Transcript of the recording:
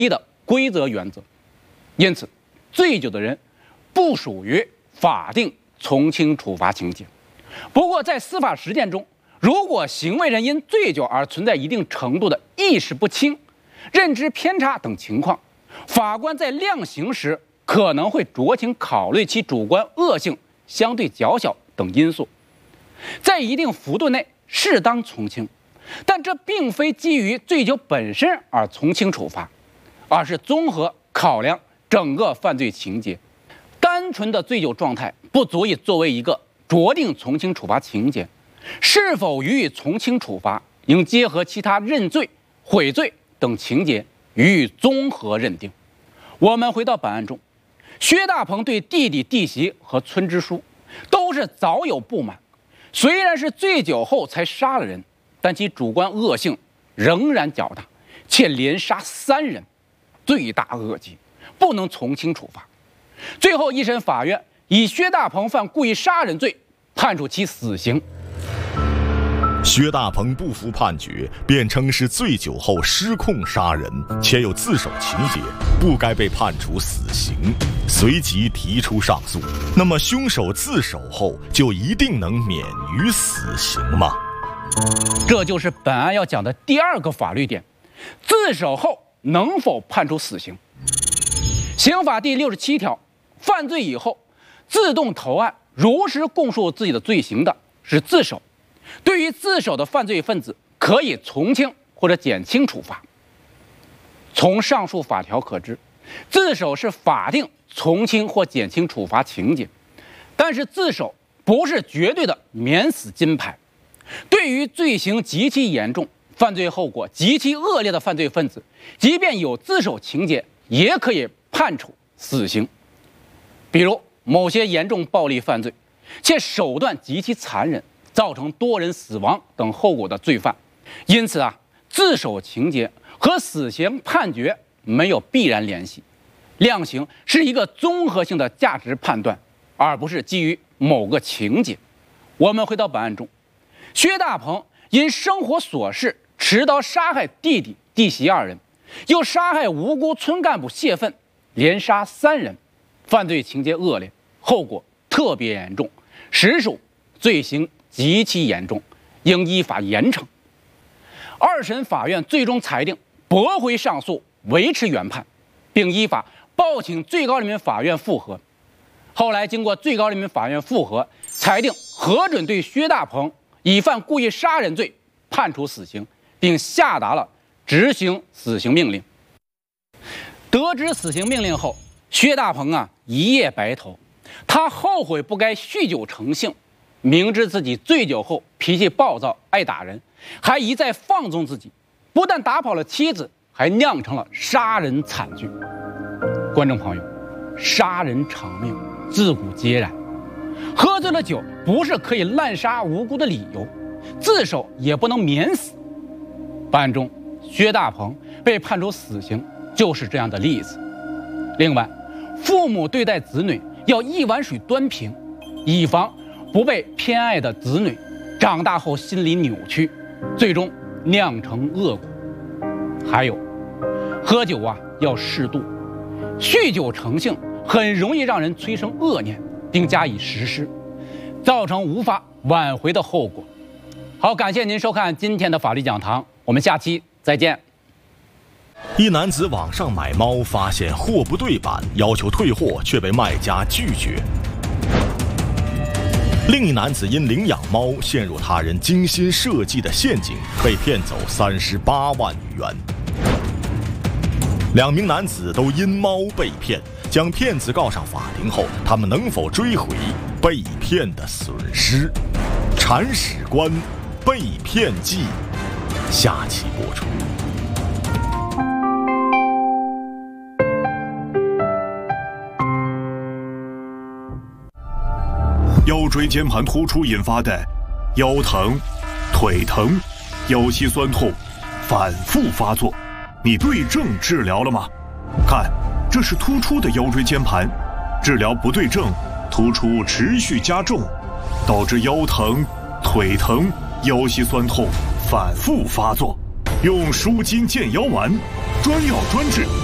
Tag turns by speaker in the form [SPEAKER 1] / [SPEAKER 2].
[SPEAKER 1] 一的规则原则。因此，醉酒的人不属于法定从轻处罚情节。不过，在司法实践中，如果行为人因醉酒而存在一定程度的意识不清、认知偏差等情况，法官在量刑时可能会酌情考虑其主观恶性相对较小等因素，在一定幅度内适当从轻。但这并非基于醉酒本身而从轻处罚，而是综合考量整个犯罪情节。单纯的醉酒状态不足以作为一个酌定从轻处罚情节，是否予以从轻处罚，应结合其他认罪、悔罪等情节予以综合认定。我们回到本案中，薛大鹏对弟弟、弟媳和村支书都是早有不满，虽然是醉酒后才杀了人，但其主观恶性仍然较大，且连杀3人，罪大恶极，不能从轻处罚。最后，一审法院以薛大鹏犯故意杀人罪，判处其死刑。
[SPEAKER 2] 薛大鹏不服判决，辩称是醉酒后失控杀人，且有自首情节，不该被判处死刑，随即提出上诉。那么，凶手自首后就一定能免于死刑吗？
[SPEAKER 1] 这就是本案要讲的第2个法律点：自首后能否判处死刑？刑法第67条，犯罪以后自动投案，如实供述自己的罪行的是自首。对于自首的犯罪分子，可以从轻或者减轻处罚。从上述法条可知，自首是法定从轻或减轻处罚情节，但是自首不是绝对的免死金牌。对于罪行极其严重、犯罪后果极其恶劣的犯罪分子，即便有自首情节，也可以判处死刑。比如某些严重暴力犯罪，且手段极其残忍，造成多人死亡等后果的罪犯。因此自首情节和死刑判决没有必然联系，量刑是一个综合性的价值判断，而不是基于某个情节。我们回到本案中，薛大鹏因生活琐事持刀杀害弟弟、弟媳2人，又杀害无辜村干部谢愤，连杀3人，犯罪情节恶劣，后果特别严重，实属罪行极其严重，应依法严惩。2审法院最终裁定驳回上诉，维持原判，并依法报请最高人民法院复核。后来经过最高人民法院复核，裁定核准对薛大鹏以犯故意杀人罪判处死刑，并下达了执行死刑命令。得知死刑命令后，薛大鹏一夜白头，他后悔不该酗酒成性，明知自己醉酒后脾气暴躁爱打人，还一再放纵自己，不但打跑了妻子，还酿成了杀人惨剧。观众朋友，杀人偿命自古皆然，喝醉了酒不是可以滥杀无辜的理由，自首也不能免死。本案中，薛大鹏被判处死刑就是这样的例子。另外，父母对待子女要一碗水端平，以防不被偏爱的子女长大后心理扭曲，最终酿成恶果。还有，喝酒要适度，酗酒成性很容易让人催生恶念，并加以实施，造成无法挽回的后果。好，感谢您收看今天的法律讲堂，我们下期再见。
[SPEAKER 2] 一男子网上买猫，发现货不对版，要求退货，却被卖家拒绝。另一男子因领养猫，陷入他人精心设计的陷阱，被骗走38万余元。2名男子都因猫被骗，将骗子告上法庭后，他们能否追回被骗的损失？铲屎官被骗记，下期播出。
[SPEAKER 3] 腰椎间盘突出引发的腰疼、腿疼、腰膝酸痛反复发作，你对症治疗了吗？看，这是突出的腰椎间盘，治疗不对症，突出持续加重，导致腰疼、腿疼、腰膝酸痛反复发作。用舒筋健腰丸，专药专治，